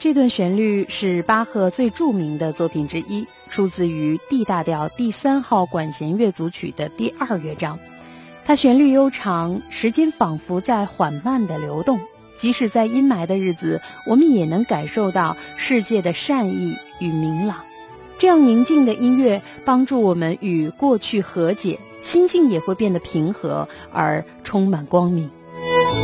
这段旋律是巴赫最著名的作品之一，出自于 D 大调第3号管弦乐组曲的第2乐章。它旋律悠长，时间仿佛在缓慢地流动，即使在阴霾的日子，我们也能感受到世界的善意与明朗。这样宁静的音乐帮助我们与过去和解，心境也会变得平和而充满光明。